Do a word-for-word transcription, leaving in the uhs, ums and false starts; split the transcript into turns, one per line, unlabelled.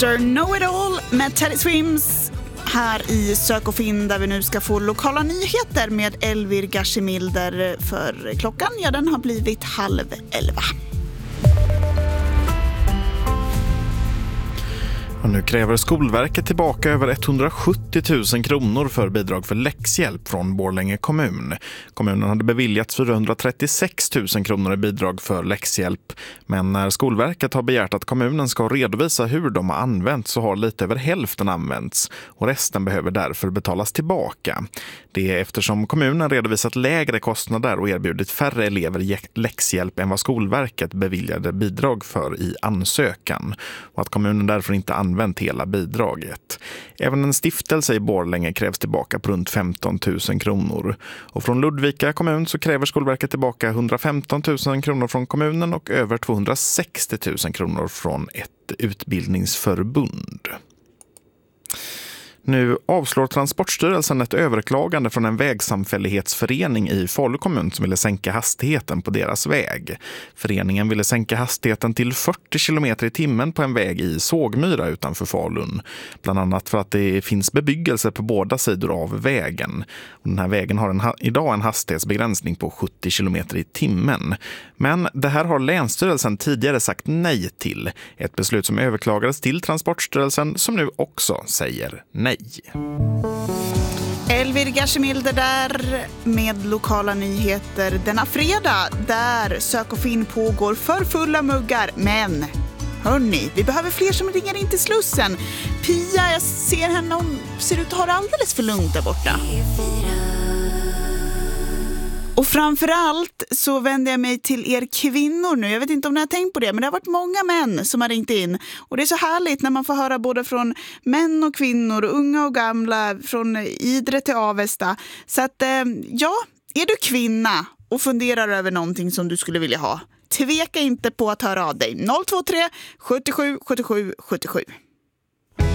mister Know-It-All med Teddy Swims här i Sök och Finn, där vi nu ska få lokala nyheter med Elvir Gashimilder, för klockan, ja, den har blivit halv elva.
Och nu kräver Skolverket tillbaka över etthundrasjuttio tusen kronor för bidrag för läxhjälp från Borlänge kommun. Kommunen hade beviljat fyrahundratrettiosex tusen kronor i bidrag för läxhjälp. Men när Skolverket har begärt att kommunen ska redovisa hur de har använts, så har lite över hälften använts. Och resten behöver därför betalas tillbaka. Det är eftersom kommunen redovisat lägre kostnader och erbjudit färre elever läxhjälp än vad Skolverket beviljade bidrag för i ansökan. Och att kommunen därför inte använt hela bidraget. Även en stiftelse i Borlänge krävs tillbaka på runt femton tusen kronor. Och från Ludvika kommun så kräver Skolverket tillbaka hundrafemton tusen kronor från kommunen och över tvåhundrasextio tusen kronor från ett utbildningsförbund. Nu avslår Transportstyrelsen ett överklagande från en vägsamfällighetsförening i Falu kommun som ville sänka hastigheten på deras väg. Föreningen ville sänka hastigheten till fyrtio kilometer i timmen på en väg i Sågmyra utanför Falun. Bland annat för att det finns bebyggelse på båda sidor av vägen. Den här vägen har en, idag en hastighetsbegränsning på sjuttio kilometer i timmen. Men det här har Länsstyrelsen tidigare sagt nej till. Ett beslut som överklagades till Transportstyrelsen, som nu också säger nej.
Elvir Gashimilder där med lokala nyheter denna fredag, där Sök och Finn pågår för fulla muggar. Men hörni, vi behöver fler som ringer in till Slussen. Pia, jag ser henne, hon ser ut att ha det alldeles för lugnt där borta. Och framförallt så vänder jag mig till er kvinnor nu. Jag vet inte om ni har tänkt på det, men det har varit många män som har ringt in. Och det är så härligt när man får höra både från män och kvinnor, unga och gamla, från Idre till Avesta. Så att, ja, är du kvinna och funderar över någonting som du skulle vilja ha, tveka inte på att höra av dig. noll två tre sjuttiosju sjuttiosju sjuttiosju.